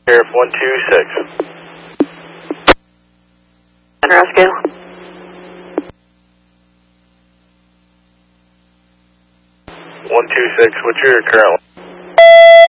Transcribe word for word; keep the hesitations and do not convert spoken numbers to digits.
Sheriff one two six. Rescue. one two six, what's your current